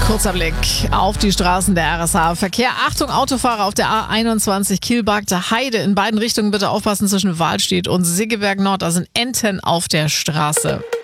Kurzer Blick auf die Straßen der RSA. Verkehr, Achtung, Autofahrer auf der A21 Kiel-Bagde Heide. In beiden Richtungen bitte aufpassen zwischen Wahlstedt und Siggeberg Nord. Da sind Enten auf der Straße.